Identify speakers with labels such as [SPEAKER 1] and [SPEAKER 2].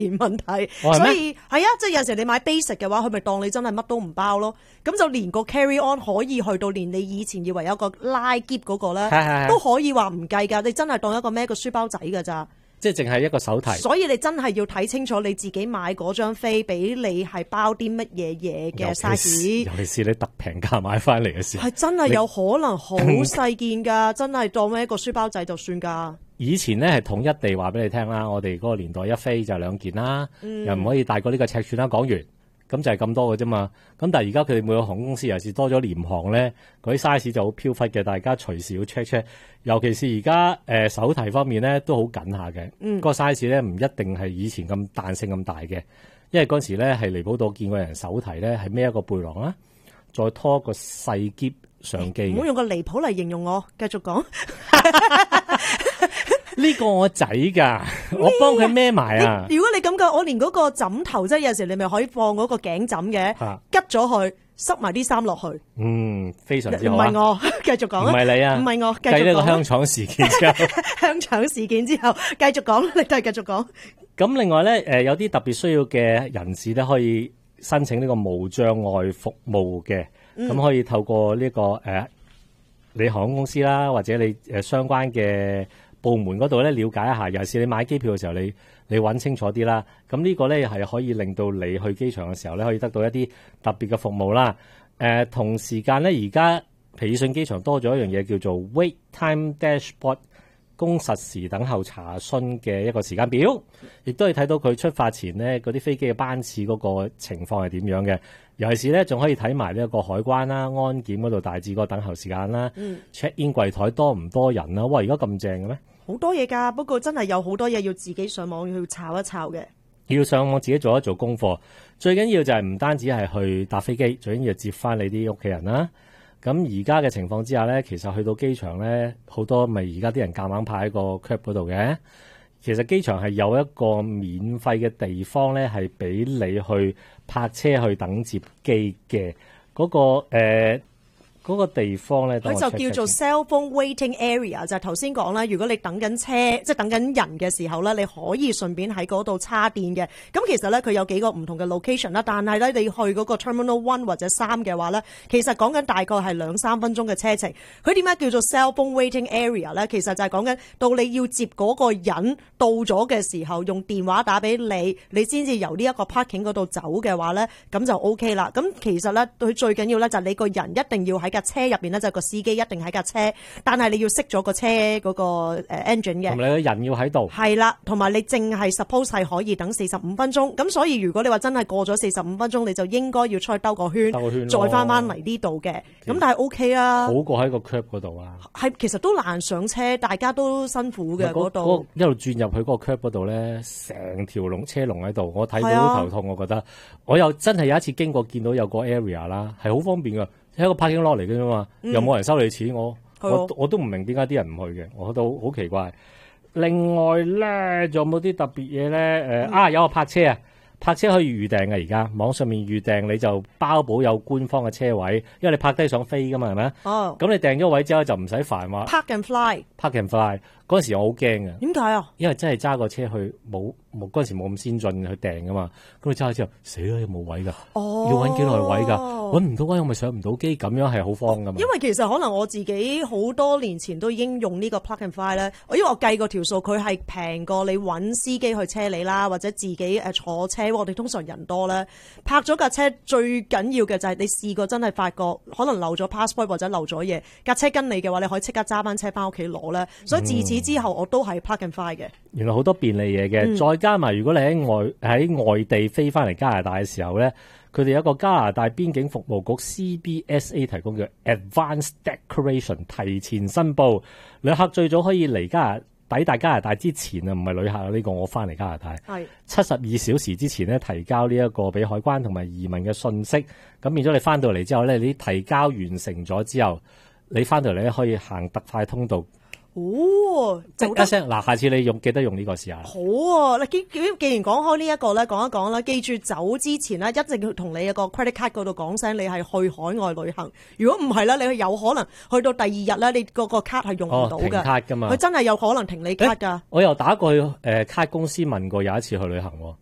[SPEAKER 1] 問題，
[SPEAKER 2] 哦
[SPEAKER 1] 所以係啊，即係有時你買 basic 嘅話，佢咪當你真係乜都唔包咯。咁就連個 carry on 可以去到連你以前以為有個拉篋嗰個咧，都可以話唔計㗎。你真係當一個孭個書包仔㗎咋。
[SPEAKER 2] 即係淨係一個手提，
[SPEAKER 1] 所以你真係要睇清楚你自己買嗰張飛俾你係包啲乜嘢嘢嘅 size。
[SPEAKER 2] 尤其是你特平價買翻嚟嘅時候，
[SPEAKER 1] 係真係有可能好細件㗎，真係當一個書包仔就算㗎。
[SPEAKER 2] 以前咧係統一地話俾你聽啦，我哋嗰個年代一飛就2件啦，又唔可以大過呢個尺寸啦。講完咁就係咁多嘅啫嘛。咁但係而家佢哋每個航空公司尤其是多咗廉航咧，嗰啲 size 就好飄忽嘅，大家隨時要 check。尤其是而家手提方面咧都好緊下嘅，個 size 咧唔一定係以前咁彈性咁大嘅，因為嗰陣時咧係離譜到見過人手提咧係孭一個背囊啦，再拖個細篋相機。
[SPEAKER 1] 唔好用個離譜嚟形容我，繼續講。
[SPEAKER 2] 呢個我仔㗎，我幫佢孭埋啊！
[SPEAKER 1] 如果你咁講，我連嗰個枕頭即係有時你咪可以放嗰個頸枕嘅，拮咗去，塞埋啲衫落去。
[SPEAKER 2] 非常之好啊！
[SPEAKER 1] 唔係我，繼續講啊！
[SPEAKER 2] 唔係你啊！
[SPEAKER 1] 唔係我，繼續講。
[SPEAKER 2] 繼呢個香腸事件之後，
[SPEAKER 1] 香腸事件之後，繼續講，你都係繼續講。
[SPEAKER 2] 咁另外咧，有啲特別需要嘅人士咧，可以申請呢個無障礙服務嘅，咁可以透過呢個你航空公司啦，或者你相關嘅部門嗰度咧了解一下，尤其是你買機票嘅時候，你揾清楚啲啦。咁呢個咧係可以令到你去機場嘅時候咧，可以得到一啲特別嘅服務啦。同時間咧，而家皮爾遜機場多咗一樣嘢叫做 Wait Time Dashboard， 供實時等候查詢嘅一個時間表，亦都可以睇到佢出發前呢嗰啲飛機嘅班次嗰個情況係點樣嘅。尤其是咧，仲可以睇埋呢一個海關啦、安檢嗰度大致個等候時間啦、check in 櫃台多唔多人啦。哇！而家咁正嘅咩？
[SPEAKER 1] 好多嘢㗎，不過真係有好多嘢要自己上網去抄一抄嘅。
[SPEAKER 2] 要上網自己做一做功課，最緊要就係唔單止係去搭飛機，最緊要接翻你啲屋企人啦。咁而家嘅情況之下咧，其實去到機場咧，好多咪而家啲人夾硬派喺個 curb 嗰度嘅。其實機場係有一個免費嘅地方咧，係俾你去泊車去等接機嘅嗰嗰個地方咧，
[SPEAKER 1] 佢就叫做 cell phone waiting area， 就係頭先講啦。如果你等緊車，即係等緊人嘅時候咧，你可以順便喺嗰度叉電嘅。咁其實咧，佢有幾個唔同嘅 location 啦。但係咧，你去嗰個 Terminal 1或者3嘅話咧，其實講緊大概係2-3分鐘嘅車程。佢點解叫做 cell phone waiting area 咧？其實就係講緊到你要接嗰個人到咗嘅時候，用電話打俾你，你先至由呢一個 parking 嗰度走嘅話咧，咁就 OK 啦。咁其實咧，佢最緊要咧就係你個人一定要喺架車入邊咧，就個司機一定喺架車，但係你要熄咗個車嗰個engine 嘅，
[SPEAKER 2] 同埋你個人要喺度。係
[SPEAKER 1] 啦，同埋你淨係 suppose 係可以等45分鐘。咁所以如果你話真係過咗45分鐘，你就應該要出去兜個圈，再翻嚟呢度嘅。咁但係 OK 啊，
[SPEAKER 2] 好過喺個 curb 嗰度啊。
[SPEAKER 1] 係其實都難上車，大家都辛苦嘅嗰度。
[SPEAKER 2] 一路轉入去嗰個 curb 嗰度咧，成條車龍喺度，我睇到頭痛。我覺得我又真係有一次經過見到有個 area 啦，係好方便噶。係一個 parking lot 嚟嘅啫嘛，又冇人收你錢，我都唔明點解啲人唔去嘅，我都好奇怪。另外咧，仲有冇啲特別嘢咧？有個泊車啊！泊車可以預訂嘅，而家網上面預訂你就包保有官方嘅車位，因為你泊低想飛噶嘛，係咪？
[SPEAKER 1] 哦，
[SPEAKER 2] 咁你訂咗位之後就唔使煩話。
[SPEAKER 1] Park and fly，Park
[SPEAKER 2] and fly 嗰陣時我好驚嘅。
[SPEAKER 1] 點解啊？
[SPEAKER 2] 因為真係揸個車去冇嗰陣時冇咁先進去訂噶嘛，咁你揸咗之後死啦，有冇位㗎？
[SPEAKER 1] 哦，
[SPEAKER 2] 要揾幾耐位㗎？揾唔到位我咪上唔到機，咁樣係好慌噶嘛。
[SPEAKER 1] 因為其實可能我自己好多年前都已經用呢個 Park and fly 咧，因為我計過條數，佢係平過你揾司機去車你啦，或者自己坐車。我哋通常人多咧，泊咗架車最緊要嘅就係你試過真係發覺可能漏咗 passport 或者漏咗嘢，架車跟你嘅話，你可以即刻揸翻車翻屋企攞咧。所以自此之後我都係 Park and fly 嘅。
[SPEAKER 2] 原來好多便利嘢嘅，再加埋如果你喺外地飛翻嚟加拿大嘅時候咧，佢哋有一個加拿大邊境服務局 CBSA 提供嘅 Advanced Declaration 提前申報，旅客最早可以嚟抵達加拿大之前啊，唔係旅客呢個我翻嚟加拿大係72小時之前咧提交呢一個俾海關同埋移民嘅信息，咁變咗你翻到嚟之後咧，你提交完成咗之後，你翻到嚟咧可以行特快通道。
[SPEAKER 1] 哦，
[SPEAKER 2] 即一聲嗱，下次你記得用呢個試下。
[SPEAKER 1] 好啊，嗱，既然講開呢一個咧，講一講啦。記住走之前咧，一定要同你個 credit card 嗰度講聲，你係去海外旅行。如果唔係咧，你有可能去到第二日咧，你嗰個卡係用唔到嘅。
[SPEAKER 2] 停卡㗎嘛，
[SPEAKER 1] 佢真係有可能停你卡㗎。
[SPEAKER 2] 我又打過去卡公司問過，有一次去旅行喎。